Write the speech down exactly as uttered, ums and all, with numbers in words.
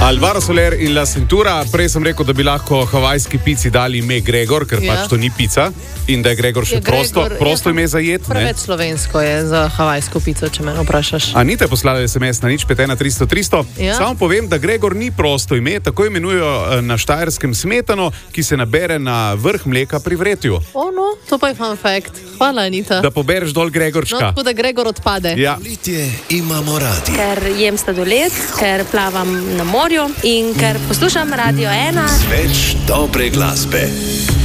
Alvaro Soler in La Cintura. Prej sem rekel, da bi lahko havajski pici dali ime Gregor, ker ja. pač to ni pica in da je Gregor še je prosto, Gregor, prosto ime za jed. Preveč slovensko je za havajsko pico, če me vprašaš. A ni te poslali es em es na nič pet ena tristo tristo? Ja. Samo povem, da Gregor ni prosto ime, tako imenujo na Štajerskem smetano, ki se nabere na vrh mleka pri vretju. O no, to pa je fun fact. Hvala, Anita. Da pobereš dol Gregorčka. No, tako da Gregor odpade. Ja. Imamo radi. Ker jem sladoled, ker plavam na morju in ker poslušam Radio ena. Več dobre glasbe.